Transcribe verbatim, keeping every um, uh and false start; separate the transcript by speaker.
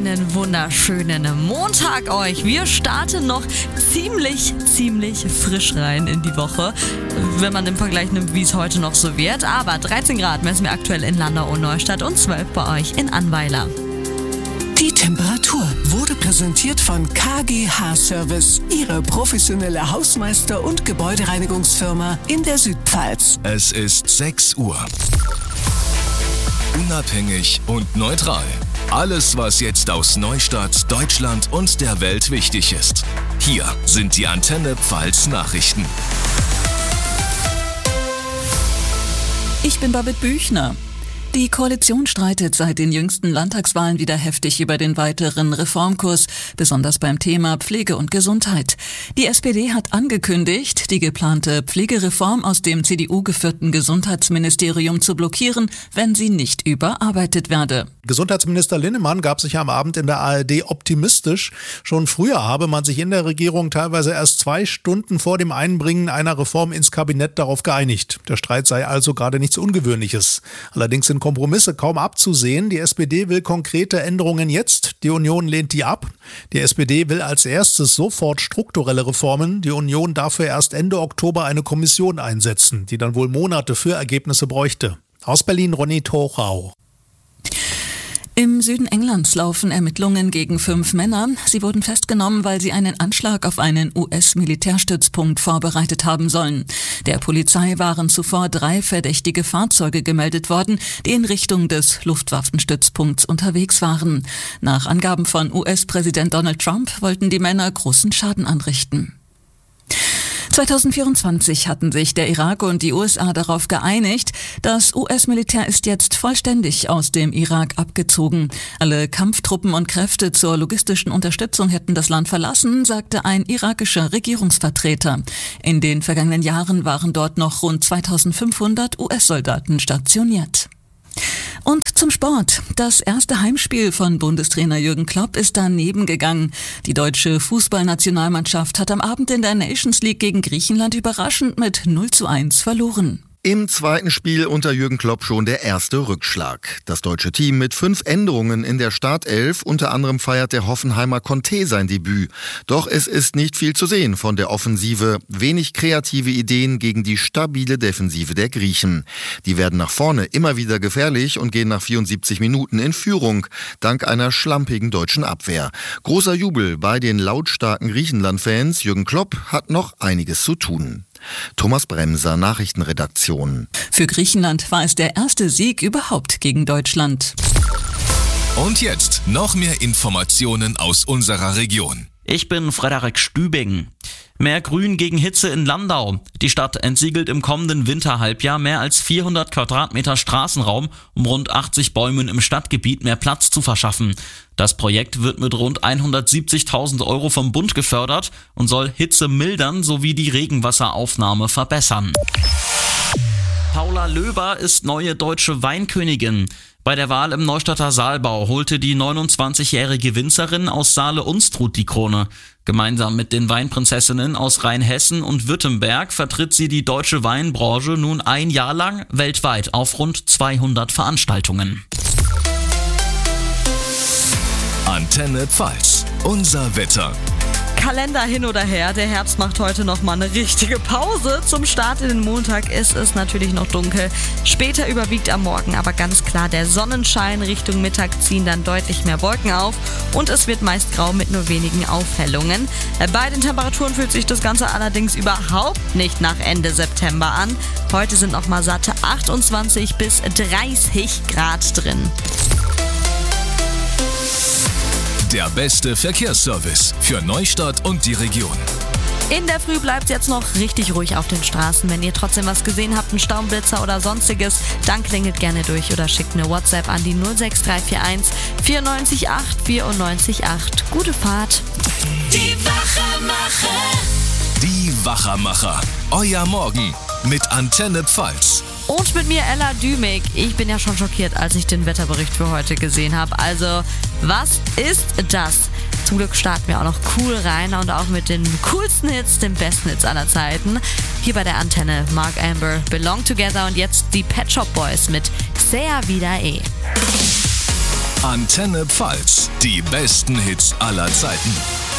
Speaker 1: einen wunderschönen Montag euch. Wir starten noch ziemlich, ziemlich frisch rein in die Woche, wenn man im Vergleich nimmt, wie es heute noch so wird. Aber dreizehn Grad messen wir aktuell in Landau und Neustadt und zwölf bei euch in Annweiler.
Speaker 2: Die Temperatur wurde präsentiert von K G H Service, Ihre professionelle Hausmeister- und Gebäudereinigungsfirma in der Südpfalz.
Speaker 3: Es ist sechs Uhr. Unabhängig und neutral. Alles, was jetzt aus Neustadt, Deutschland und der Welt wichtig ist. Hier sind die Antenne Pfalz Nachrichten.
Speaker 4: Ich bin Babette Büchner. Die Koalition streitet seit den jüngsten Landtagswahlen wieder heftig über den weiteren Reformkurs, besonders beim Thema Pflege und Gesundheit. Die S P D hat angekündigt, die geplante Pflegereform aus dem C D U-geführten Gesundheitsministerium zu blockieren, wenn sie nicht überarbeitet werde.
Speaker 5: Gesundheitsminister Linnemann gab sich am Abend in der A R D optimistisch. Schon früher habe man sich in der Regierung teilweise erst zwei Stunden vor dem Einbringen einer Reform ins Kabinett darauf geeinigt. Der Streit sei also gerade nichts Ungewöhnliches. Allerdings sind Kompromisse kaum abzusehen. Die S P D will konkrete Änderungen jetzt. Die Union lehnt die ab. Die S P D will als erstes sofort strukturelle Reformen. Die Union dafür erst Ende Oktober eine Kommission einsetzen, die dann wohl Monate für Ergebnisse bräuchte. Aus Berlin Ronny Torau.
Speaker 4: Im Süden Englands laufen Ermittlungen gegen fünf Männer. Sie wurden festgenommen, weil sie einen Anschlag auf einen U S-Militärstützpunkt vorbereitet haben sollen. Der Polizei waren zuvor drei verdächtige Fahrzeuge gemeldet worden, die in Richtung des Luftwaffenstützpunkts unterwegs waren. Nach Angaben von U S-Präsident Donald Trump wollten die Männer großen Schaden anrichten. zwanzig vierundzwanzig hatten sich der Irak und die U S A darauf geeinigt, das U S-Militär ist jetzt vollständig aus dem Irak abgezogen. Alle Kampftruppen und Kräfte zur logistischen Unterstützung hätten das Land verlassen, sagte ein irakischer Regierungsvertreter. In den vergangenen Jahren waren dort noch rund zweitausendfünfhundert U S-Soldaten stationiert. Und zum Sport. Das erste Heimspiel von Bundestrainer Jürgen Klopp ist daneben gegangen. Die deutsche Fußballnationalmannschaft hat am Abend in der Nations League gegen Griechenland überraschend mit null zu eins verloren.
Speaker 6: Im zweiten Spiel unter Jürgen Klopp schon der erste Rückschlag. Das deutsche Team mit fünf Änderungen in der Startelf, unter anderem feiert der Hoffenheimer Conte sein Debüt. Doch es ist nicht viel zu sehen von der Offensive, wenig kreative Ideen gegen die stabile Defensive der Griechen. Die werden nach vorne immer wieder gefährlich und gehen nach vierundsiebzig Minuten in Führung, dank einer schlampigen deutschen Abwehr. Großer Jubel bei den lautstarken Griechenland-Fans. Jürgen Klopp hat noch einiges zu tun. Thomas Bremser, Nachrichtenredaktion.
Speaker 4: Für Griechenland war es der erste Sieg überhaupt gegen Deutschland.
Speaker 3: Und jetzt noch mehr Informationen aus unserer Region.
Speaker 7: Ich bin Frederik Stübing. Mehr Grün gegen Hitze in Landau. Die Stadt entsiegelt im kommenden Winterhalbjahr mehr als vierhundert Quadratmeter Straßenraum, um rund achtzig Bäumen im Stadtgebiet mehr Platz zu verschaffen. Das Projekt wird mit rund hundertsiebzigtausend Euro vom Bund gefördert und soll Hitze mildern sowie die Regenwasseraufnahme verbessern. Paula Löber ist neue deutsche Weinkönigin. Bei der Wahl im Neustadter Saalbau holte die neunundzwanzigjährige Winzerin aus Saale-Unstrut die Krone. Gemeinsam mit den Weinprinzessinnen aus Rheinhessen und Württemberg vertritt sie die deutsche Weinbranche nun ein Jahr lang weltweit auf rund zweihundert Veranstaltungen.
Speaker 3: Antenne Pfalz, unser Wetter.
Speaker 1: Kalender hin oder her, der Herbst macht heute noch mal eine richtige Pause. Zum Start in den Montag ist es natürlich noch dunkel. Später überwiegt am Morgen aber ganz klar der Sonnenschein. Richtung Mittag ziehen dann deutlich mehr Wolken auf und es wird meist grau mit nur wenigen Aufhellungen. Bei den Temperaturen fühlt sich das Ganze allerdings überhaupt nicht nach Ende September an. Heute sind noch mal satte achtundzwanzig bis dreißig Grad drin.
Speaker 3: Der beste Verkehrsservice für Neustadt und die Region.
Speaker 1: In der Früh bleibt es jetzt noch richtig ruhig auf den Straßen. Wenn ihr trotzdem was gesehen habt, einen Staumblitzer oder sonstiges, dann klingelt gerne durch oder schickt eine WhatsApp an die null sechs drei vier eins vier neun acht vier neun acht. Gute Fahrt.
Speaker 2: Die Wachermacher.
Speaker 3: Die Wachermacher. Euer Morgen mit Antenne Pfalz.
Speaker 1: Und mit mir Ella Dümig. Ich bin ja schon schockiert, als ich den Wetterbericht für heute gesehen habe. Also, was ist das? Zum Glück starten wir auch noch cool rein und auch mit den coolsten Hits, den besten Hits aller Zeiten. Hier bei der Antenne Mark Amber, Belong Together und jetzt die Pet Shop Boys mit Sea Vida E.
Speaker 3: Antenne Pfalz, die besten Hits aller Zeiten.